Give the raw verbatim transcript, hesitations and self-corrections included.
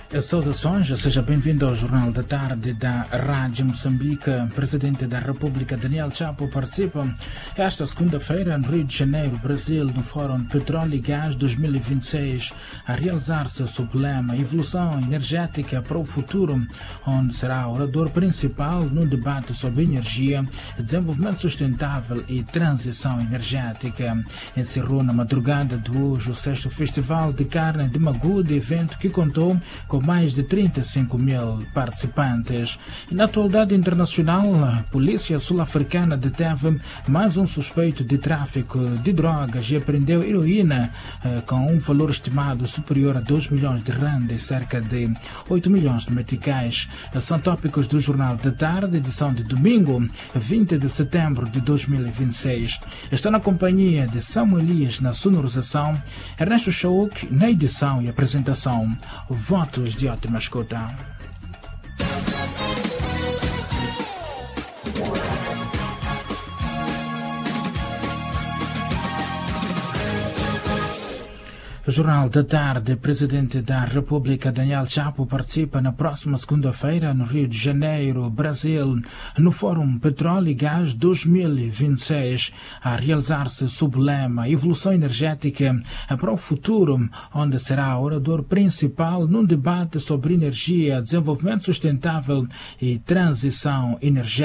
Saudações, seja bem-vindo ao Jornal da Tarde da Rádio Moçambique. Presidente da República Daniel Chapo participa esta segunda-feira no Rio de Janeiro, Brasil, no Fórum Petróleo e Gás dois mil e vinte e seis, a realizar-se sob o lema Evolução Energética para o Futuro, onde será orador principal no debate sobre energia, desenvolvimento sustentável e transição energética. Encerrou na madrugada de hoje o sexto Festival de Carne de Magude, evento que contou com mais de trinta e cinco mil participantes. E na atualidade internacional, a polícia sul-africana deteve mais um suspeito de tráfico de drogas e apreendeu heroína eh, com um valor estimado superior a dois milhões de rand e cerca de oito milhões de meticais. São tópicos do Jornal da Tarde, edição de domingo, vinte de setembro de dois mil e vinte e seis. Está na companhia de Samuel Elias na sonorização, Ernesto Chauk na edição e apresentação. Votos de ótima escuta. Jornal da Tarde. Presidente da República Daniel Chapo participa na próxima segunda-feira no Rio de Janeiro, Brasil, no Fórum Petróleo e Gás dois mil e vinte e seis, a realizar-se sob o lema Evolução Energética para o Futuro, onde será orador principal num debate sobre energia, desenvolvimento sustentável e transição energética.